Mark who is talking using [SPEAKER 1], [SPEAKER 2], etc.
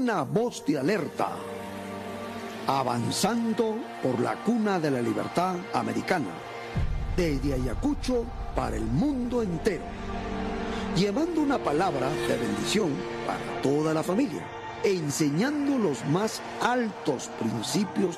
[SPEAKER 1] una voz de alerta, avanzando por la cuna de la libertad americana, desde Ayacucho para el mundo entero, llevando una palabra de bendición para toda la familia, enseñando los más altos principios